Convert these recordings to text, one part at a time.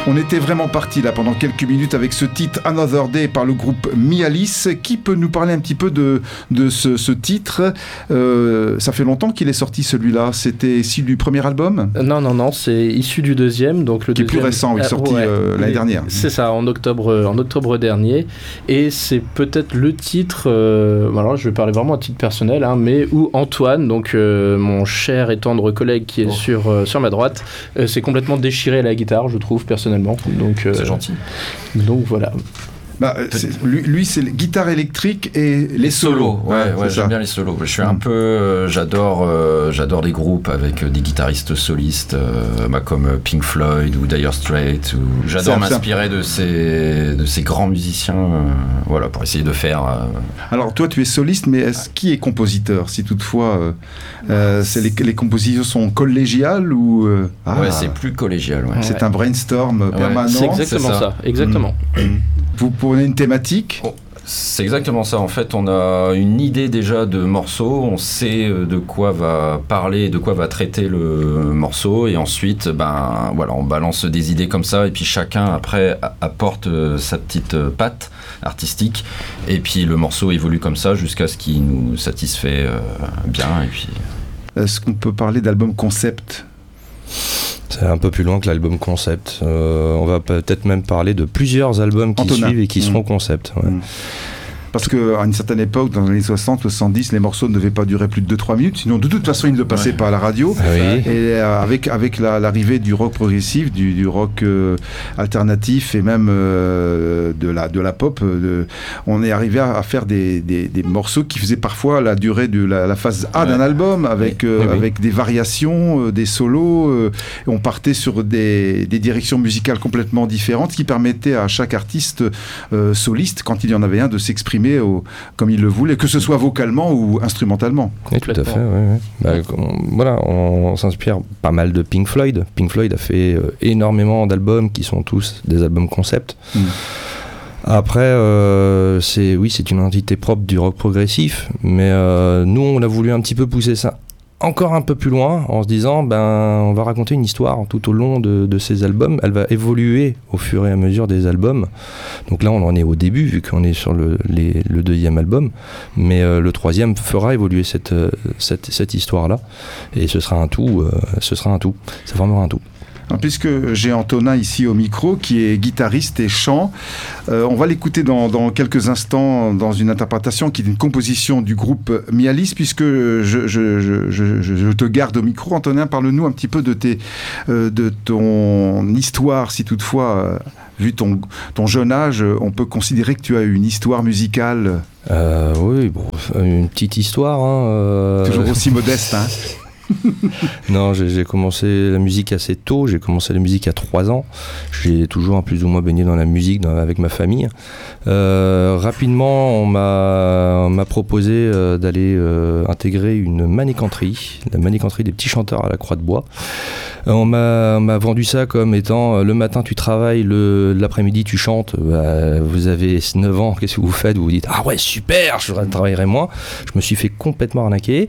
On était vraiment parti là pendant quelques minutes avec ce titre Another Day par le groupe Mi-Alice. Qui peut nous parler un petit peu de ce titre? Ça fait longtemps qu'il est sorti celui-là. C'était issu du premier album? Non, c'est issu du deuxième. Donc le qui deuxième, est plus récent, sorti l'année dernière. C'est ça, en octobre dernier. Et c'est peut-être le titre, alors je vais parler vraiment à titre personnel, mais où Antoine, donc mon cher et tendre collègue qui est sur ma droite, s'est complètement déchiré à la guitare, je trouve, personnellement. Donc, c'est gentil. Donc voilà. Lui, c'est guitare électrique et les solos. Ouais, j'aime bien les solos. Je suis un peu, j'adore les groupes avec des guitaristes solistes, comme Pink Floyd ou Dire Straits. J'adore m'inspirer de ces grands musiciens, pour essayer de faire. Alors toi, tu es soliste, mais qui est compositeur, si toutefois les compositions sont collégiales ou Ouais, c'est plus collégial. Ouais. C'est un brainstorm permanent. C'est exactement ça. Exactement. Vous prenez une thématique? C'est exactement ça. En fait, on a une idée déjà de morceau, on sait de quoi va parler, de quoi va traiter le morceau, et ensuite, on balance des idées comme ça, et puis chacun après apporte sa petite patte artistique, et puis le morceau évolue comme ça jusqu'à ce qu'il nous satisfait bien. Et puis. Est-ce qu'on peut parler d'album concept? C'est un peu plus loin que l'album concept. On va peut-être même parler de plusieurs albums qui suivent et qui seront concept. Ouais. Parce qu'à une certaine époque, dans les années 60, 70, les morceaux ne devaient pas durer plus de 2-3 minutes, sinon de toute façon, ils ne passaient pas à la radio. Oui. Et avec l'arrivée du rock progressif, du rock alternatif et même de la pop, on est arrivé à faire des morceaux qui faisaient parfois la durée de la phase A d'un album, avec des variations, des solos. On partait sur des directions musicales complètement différentes, qui permettaient à chaque artiste soliste, quand il y en avait un, de s'exprimer comme il le voulait, que ce soit vocalement ou instrumentalement. Oui, tout à fait. On s'inspire pas mal de Pink Floyd. Pink Floyd a fait énormément d'albums qui sont tous des albums concept. Après, c'est une entité propre du rock progressif, mais nous, on a voulu un petit peu pousser ça encore un peu plus loin, en se disant on va raconter une histoire tout au long de ces albums. Elle va évoluer au fur et à mesure des albums. Donc là, on en est au début, vu qu'on est sur le deuxième album, mais le troisième fera évoluer cette histoire-là, et ce sera un tout. Ça formera un tout. Puisque j'ai Antonin ici au micro, qui est guitariste et chant, on va l'écouter dans quelques instants dans une interprétation qui est une composition du groupe Mi-Alice. Puisque je te garde au micro, Antonin, parle-nous un petit peu de ton histoire, si toutefois, vu ton jeune âge, on peut considérer que tu as une histoire musicale. Oui, une petite histoire. Toujours aussi modeste, Non, j'ai commencé la musique assez tôt. J'ai commencé la musique à 3 ans. J'ai toujours plus ou moins baigné dans la musique avec ma famille. Rapidement, on m'a proposé d'aller intégrer une manicanterie, la manicanterie des petits chanteurs à la Croix de Bois. On m'a vendu ça comme étant le matin tu travailles, l'après-midi tu chantes. Vous avez 9 ans, qu'est-ce que vous faites? Vous vous dites ah ouais super, je travaillerai moins. Je me suis fait complètement arnaquer.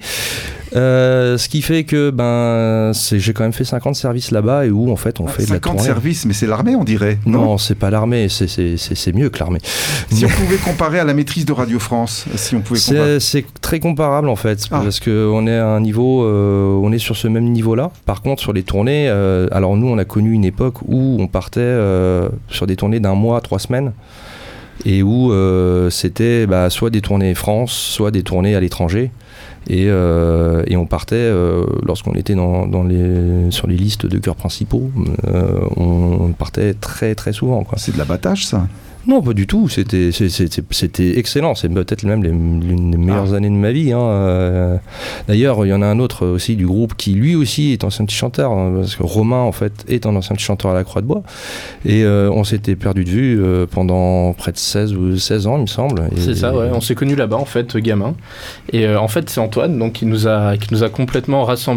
Ce qui fait que j'ai quand même fait 50 services là-bas, et où en fait on fait de la tournée. 50 services, mais c'est l'armée, on dirait. Non, c'est pas l'armée, c'est mieux que l'armée. Si on pouvait comparer à la maîtrise de Radio France, c'est très comparable en fait, parce que on est à un niveau, on est sur ce même niveau-là. Par contre, sur les tournées, alors nous on a connu une époque où on partait sur des tournées d'1 mois, 3 semaines. Et où c'était soit des tournées France, soit des tournées à l'étranger. Et on partait, lorsqu'on était sur les listes de chœurs principaux, on partait très très souvent, quoi. C'est de l'abattage, ça? Non, pas du tout. C'était excellent. C'est peut-être même l'une des meilleures années de ma vie. D'ailleurs, il y en a un autre aussi du groupe qui lui aussi est ancien petit chanteur, parce que Romain en fait est un ancien petit chanteur à la Croix de Bois. Et on s'était perdu de vue pendant près de 16 ans, il me semble. C'est ça, ouais. On s'est connus là-bas en fait, gamin. Et en fait, c'est Antoine donc qui nous a complètement rassemblés.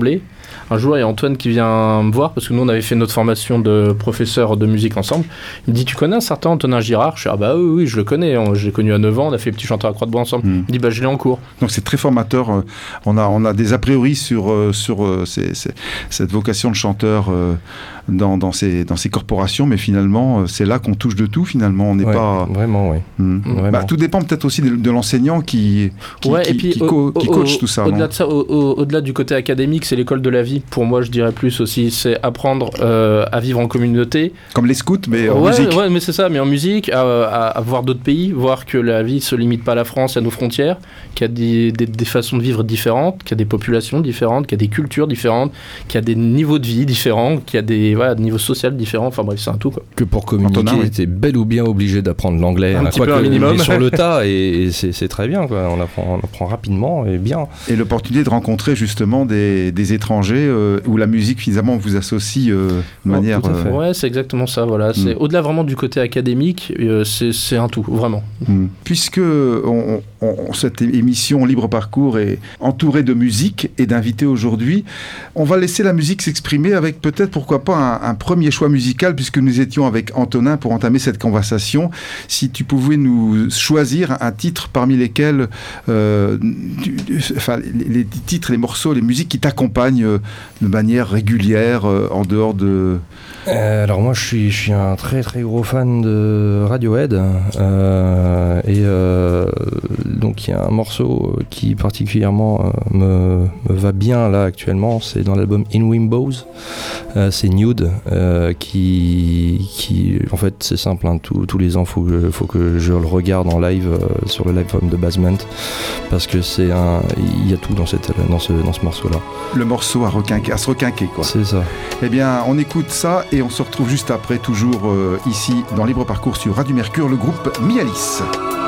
un jour, il y a Antoine qui vient me voir, parce que nous, on avait fait notre formation de professeur de musique ensemble. Il me dit, tu connais un certain Antonin Girard? Je dis, ah bah oui, je le connais, je l'ai connu à 9 ans, on a fait Petit Chanteur à Croix-de-Bois ensemble. Il me dit, bah je l'ai en cours. Donc c'est très formateur. On a des a priori sur cette vocation de chanteur dans ces corporations, mais finalement, c'est là qu'on touche de tout, finalement. On n'est pas... Vraiment, oui. Bah, tout dépend peut-être aussi de l'enseignant qui coach tout ça. Au-delà de ça, au-delà du côté académique, c'est l'école de la vie. Pour moi, je dirais plus aussi, c'est apprendre à vivre en communauté. Comme les scouts, mais en musique. Ouais, mais c'est ça, mais en musique, à voir d'autres pays, voir que la vie ne se limite pas à la France, à nos frontières, qu'il y a des façons de vivre différentes, qu'il y a des populations différentes, qu'il y a des cultures différentes, qu'il y a des niveaux de vie différents, qu'il y a des niveaux sociaux différents. Enfin bref, c'est un tout, quoi. Que pour communiquer, t'es bel ou bien obligé d'apprendre l'anglais. Un petit peu un minimum. Mais sur le tas, et c'est très bien, quoi. On apprend rapidement et bien. Et l'opportunité de rencontrer justement des étrangers où la musique finalement vous associe de manière... Ouais, c'est exactement ça, voilà. C'est au-delà vraiment du côté académique, c'est un tout, vraiment. Puisque cette émission Libre Parcours est entourée de musique et d'invités aujourd'hui, on va laisser la musique s'exprimer avec peut-être, pourquoi pas, un premier choix musical, puisque nous étions avec Antonin pour entamer cette conversation. Si tu pouvais nous choisir un titre parmi lesquels, les titres, les morceaux, les musiques qui t'accompagnent de manière régulière en dehors de... Alors moi je suis un très très gros fan de Radiohead donc il y a un morceau qui particulièrement me va bien là actuellement, c'est dans l'album In Wimbos, c'est Nude, qui en fait c'est simple, hein, tous les ans faut que je le regarde en live sur le live de Basement, parce que il y a tout dans ce morceau là. Le morceau à se requinquer, quoi. C'est ça. Eh bien on écoute ça et on se retrouve juste après, toujours ici dans Libre Parcours sur Radio Mercure, le groupe Mialis.